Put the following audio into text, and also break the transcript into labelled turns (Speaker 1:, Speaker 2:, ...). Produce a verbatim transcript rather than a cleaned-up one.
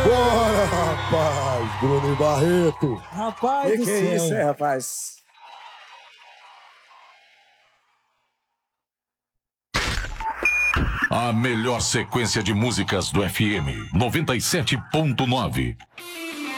Speaker 1: Bora, rapaz! Bruno e Barreto!
Speaker 2: Rapaz
Speaker 3: Que
Speaker 2: do
Speaker 3: que é
Speaker 2: céu.
Speaker 3: isso, hein, rapaz?
Speaker 4: A melhor sequência de músicas do F M noventa e sete ponto nove.